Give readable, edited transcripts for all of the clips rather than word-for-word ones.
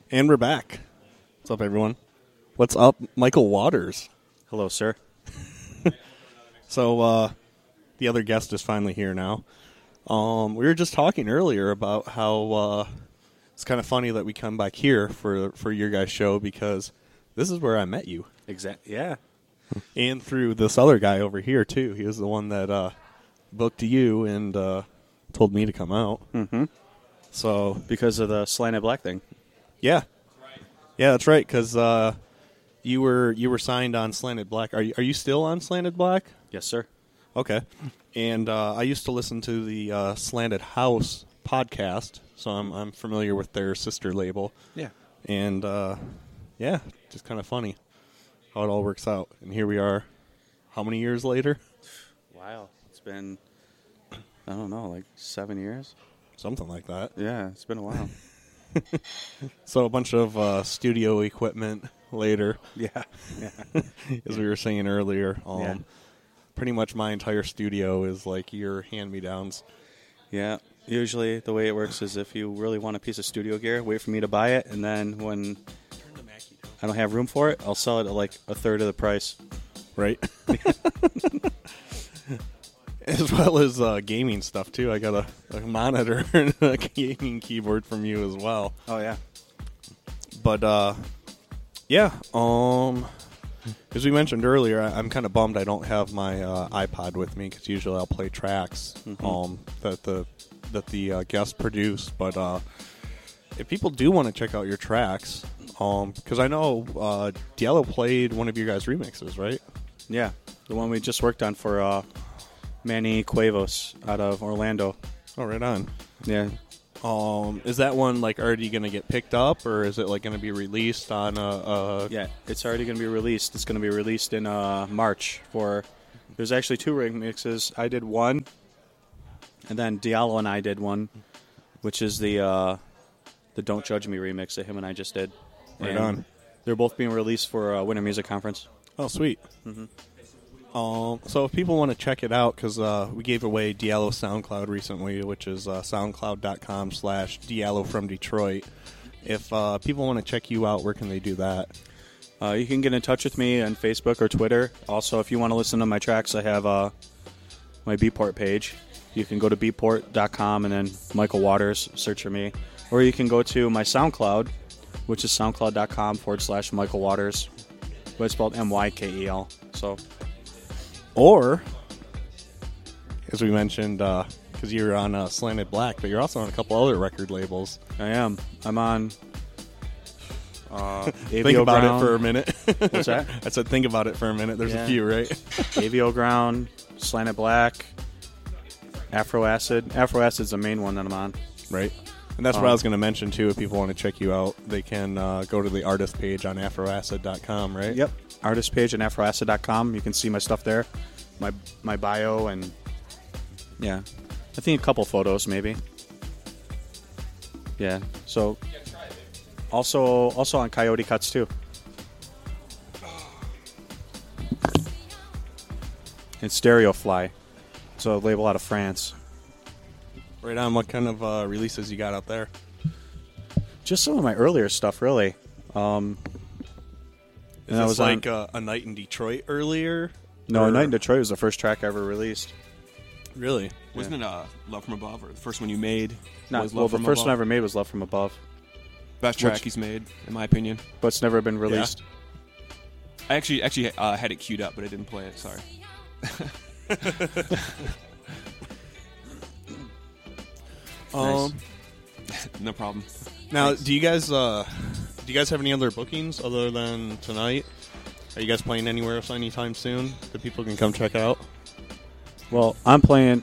And we're back. What's up, everyone? What's up, Michael Waters? Hello, sir. So, the other guest is finally here now. We were just talking earlier about how it's kind of funny that we come back here for your guys' show because this is where I met you. Exactly. Yeah. And through this other guy over here, too. He was the one that booked you and told me to come out. Mm-hmm. So Because of the Slanted Black thing. yeah, that's right. Because you were signed on Slanted Black. Are you still on Slanted Black? Yes, sir. Okay. And I used to listen to the Slanted House podcast, so I'm familiar with their sister label. Yeah. And yeah, just kind of funny how it all works out. And here we are. How many years later? Wow. It's been, I don't know, like 7 years? Something like that. Yeah, it's been a while. So a bunch of studio equipment later, Yeah. as we were saying earlier. Yeah. Pretty much my entire studio is like your hand-me-downs. Yeah. Usually the way it works is if you really want a piece of studio gear, wait for me to buy it, and then when I don't have room for it, I'll sell it at like a third of the price. Right? As well as gaming stuff, too. I got a monitor and a gaming keyboard from you as well. Oh, yeah. But, yeah, as we mentioned earlier, I'm kind of bummed I don't have my iPod with me, because usually I'll play tracks that the guests produce. But if people do want to check out your tracks, because I know Diallo played one of your guys' remixes, right? Yeah. The one we just worked on for Manny Cuevas out of Orlando. Oh, right on. Yeah. Is that one like already going to get picked up, or is it like going to be released on Yeah, it's already going to be released. It's going to be released in March. There's actually 2 remixes. I did one, and then Diallo and I did one, which is the Don't Judge Me remix that him and I just did. Right and on. They're both being released for Winter Music Conference. Oh, sweet. Mm-hmm. So if people want to check it out, because we gave away Diallo SoundCloud recently, which is soundcloud.com/Diallo from Detroit. If people want to check you out, where can they do that? You can get in touch with me on Facebook or Twitter. Also, if you want to listen to my tracks, I have my Beatport page. You can go to beatport.com and then Michael Waters, search for me. Or you can go to my SoundCloud, which is soundcloud.com/Michael Waters. But it's spelled MYKEL. So... Or, as we mentioned, because you're on Slanted Black, but you're also on a couple other record labels. I am. I'm on Think about it for a minute. What's that? I said think about it for a minute. There's a few, right? AVO Ground, Slanted Black, Afro Acid. Afro Acid's the main one that I'm on. Right. And that's what I was going to mention, too. If people want to check you out, they can go to the artist page on afroacid.com, right? Yep. Artist page on afroacid.com. You can see my stuff there. My bio and, yeah. I think a couple photos, maybe. Yeah. So, also on Coyote Cuts, too. And Stereofly. So a label out of France. Right on. What kind of releases you got out there? Just some of my earlier stuff, really. Is this like A Night in Detroit earlier? No, A Night in Detroit was the first track I ever released. Really? Wasn't it Love From Above, or the first one you made? The From first Above? one I ever made was Love From Above. Best track he's made, in my opinion. But it's never been released. I actually had it queued up, but I didn't play it. Sorry. Nice. No problem. Now, do you guys have any other bookings other than tonight? Are you guys playing anywhere else anytime soon that people can come check out? Well, I'm playing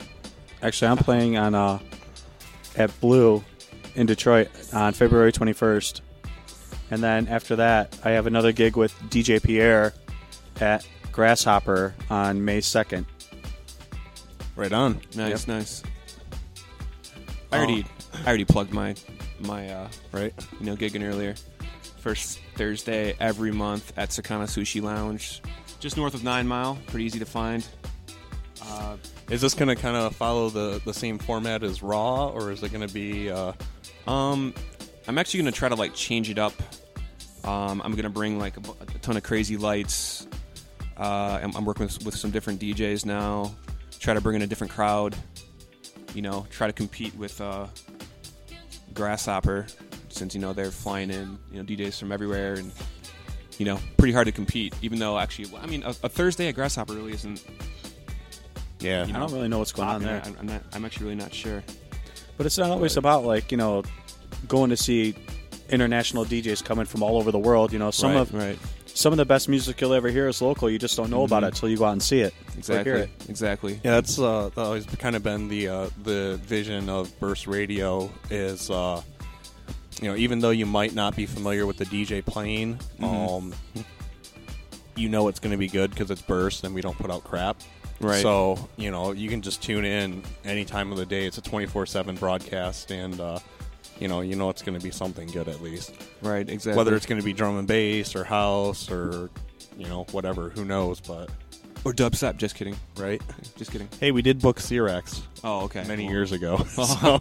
on at Blue in Detroit on February 21st. And then after that, I have another gig with DJ Pierre at Grasshopper on May 2nd. Right on. Nice, nice. I already plugged my right, gigging earlier. First Thursday every month at Sakana Sushi Lounge, just north of 9 Mile. Pretty easy to find. Is this going to kind of follow the same format as Raw, or is it going to be... I'm actually going to try to like change it up. I'm going to bring like a ton of crazy lights. I'm working with some different DJs now. Try to bring in a different crowd. You know, try to compete with Grasshopper, since they're flying in. DJs from everywhere, and pretty hard to compete. Even though actually, I mean, a Thursday at Grasshopper really isn't. Yeah, I don't really know what's going on there. I'm actually really not sure. But it's not always about like going to see international DJs coming from all over the world. Some of the best music you'll ever hear is local. You just don't know about it till you go out and see it. Exactly. Or hear it. Exactly. Yeah, that's always kind of been the vision of Burst Radio is even though you might not be familiar with the DJ playing, it's going to be good because it's Burst and we don't put out crap. Right. So you can just tune in any time of the day. It's a 24/7 broadcast, and it's going to be something good at least. Right. Exactly. Whether it's going to be drum and bass or house or whatever, who knows? But or dubstep. Just kidding. Right. Just kidding. Hey, we did book Cyrax. Oh, okay. Many years ago. So.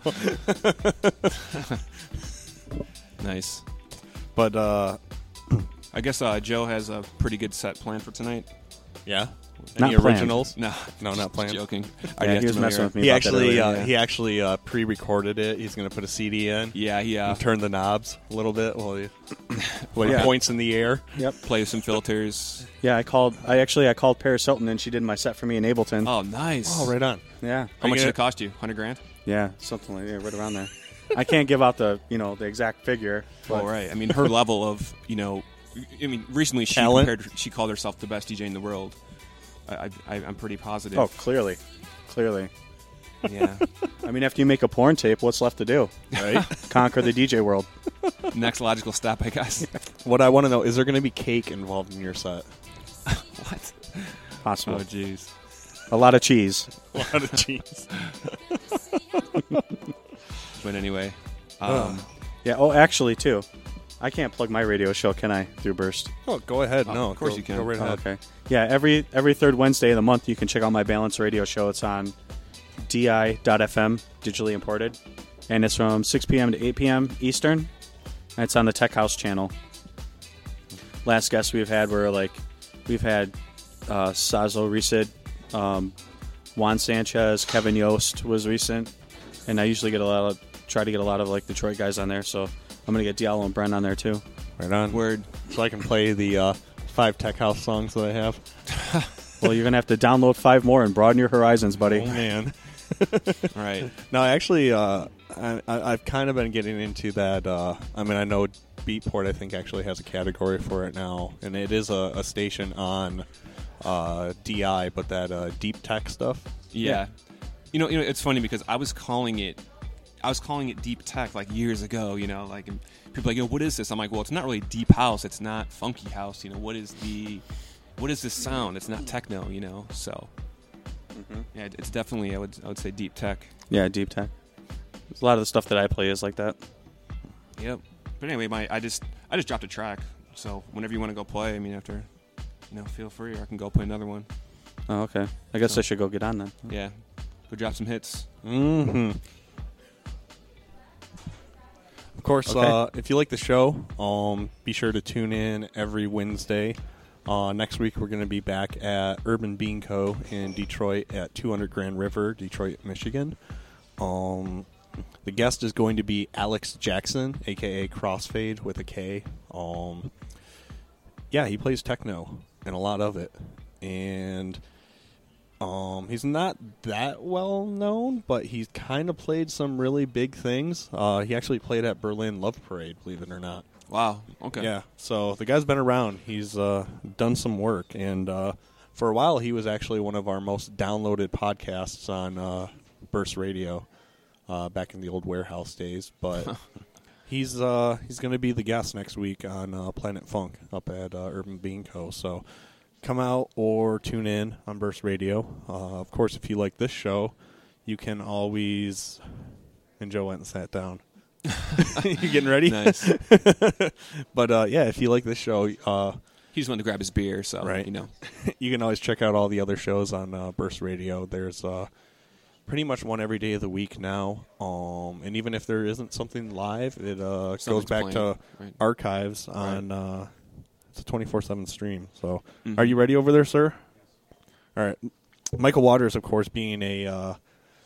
Nice. But I guess Joe has a pretty good set planned for tonight. Yeah. Not Any planned. originals? No, not planned. Joking. Yeah, he was messing with me. He about actually that earlier. he actually pre-recorded it. He's going to put a CD in. Yeah, he And turn the knobs a little bit while he Yeah. points in the air. Yep. play with some filters. Yeah, I called Paris Hilton and she did my set for me in Ableton. Oh, nice. Oh, right on. Yeah. How much gonna- did it cost you? $100,000? Yeah, something like right around there. I can't give out the the exact figure. But Oh, right. I mean, her level of recently Talent? she called herself the best DJ in the world. I'm pretty positive. Oh, clearly. Yeah. I mean, after you make a porn tape, what's left to do? Right. Conquer the DJ world. Next logical step, I guess. What I want to know is there going to be cake involved in your set? What? Possible. Oh, jeez. A lot of cheese. A lot of cheese. But anyway, Yeah. Oh, actually, too. I can't plug my radio show, can I? Through Burst. Oh, go ahead. No, of course go- you can. Go right Oh, ahead. okay. Yeah. Every third Wednesday of the month, you can check out my Balance radio show. It's on di.fm, digitally imported, and it's from 6 p.m. to 8 p.m. Eastern. And it's on the Tech House channel. Last guests we've had we've had Sazo Resid, Juan Sanchez, Kevin Yost was recent, and I usually try to get a lot of like Detroit guys on there. So I'm gonna get Diallo and Brent on there too. Right on. word. So I can play the 5 Tech House songs that I have. Well, you're gonna have to download 5 more and broaden your horizons, buddy. Oh, man. Right. No, actually, I've kind of been getting into that. I know Beatport, I think, actually has a category for it now, and it is a station on DI, but that deep tech stuff. Yeah. It's funny because I was calling it deep tech like years ago, like and people are like, what is this? I'm like, well, it's not really deep house, it's not funky house, what is this sound? It's not techno, so yeah, it's definitely I would say deep tech. Yeah, deep tech. A lot of the stuff that I play is like that. Yep. But anyway, I just dropped a track, so whenever you want to go play, after feel free, or I can go play another one. Oh, okay. I guess I should go get on then. Yeah, go drop some hits. Mm-hmm. Of course, Okay. if you like the show, be sure to tune in every Wednesday. Next week, we're going to be back at Urban Bean Co. in Detroit at 200 Grand River, Detroit, Michigan. The guest is going to be Alex Jackson, a.k.a. Crossfade with a K. Yeah, he plays techno and a lot of it. And he's not that well known, but he's kind of played some really big things. He actually played at Berlin Love Parade, believe it or not. Wow. Okay. Yeah, so the guy's been around. He's done some work, and for a while he was actually one of our most downloaded podcasts on Burst Radio back in the old warehouse days. But he's going to be the guest next week on Planet Funk up at Urban Bean Co. So come out or tune in on Burst Radio. Of course, if you like this show, you can always... And Joe went and sat down. You getting ready? Nice. But yeah, if you like this show, He just wanted to grab his beer, so Right. you know. you can always check out all the other shows on Burst Radio. There's pretty much one every day of the week now. And even if there isn't something live, it goes back to right. archives on. It's a 24/7 stream. So, Are you ready over there, sir? All right. Michael Waters, of course, being a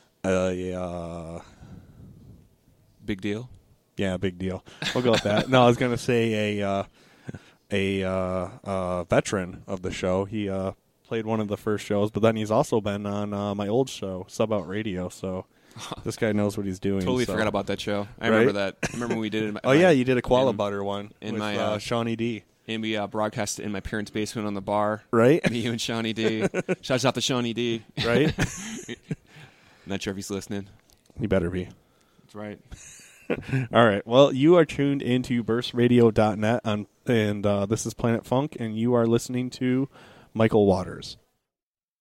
Big deal. yeah, big deal. We'll go with that. No, I was going to say a veteran of the show. He played one of the first shows, but then he's also been on my old show, Sub Out Radio. So this guy knows what he's doing. Totally so. forgot about that show. I Right? remember that. I remember when we did it. Oh yeah, you did a Koala Butter one in with my, Shawnee D. And we broadcast it in my parents' basement on the bar. Right? Me, you, and Shawnee D. Shouts out to Shawnee D. Right? Not sure if he's listening. He better be. That's right. All right. Well, you are tuned into burstradio.net, and this is Planet Funk, and you are listening to Michael Waters.